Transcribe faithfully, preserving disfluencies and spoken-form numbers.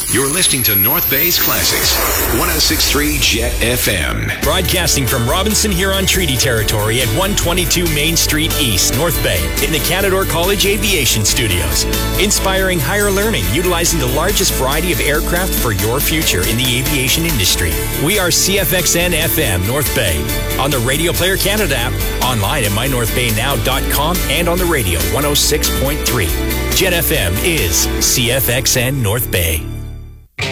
You're listening to North Bay's Classics, one oh six point three Jet F M. Broadcasting from Robinson Huron Treaty Territory at one twenty-two Main Street East, North Bay, in the Canadore College Aviation Studios. Inspiring higher learning, utilizing the largest variety of aircraft for your future in the aviation industry. We are C F X N F M North Bay, on the Radio Player Canada app, online at my north bay now dot com, and on the radio one oh six point three. Jet F M is C F X N North Bay.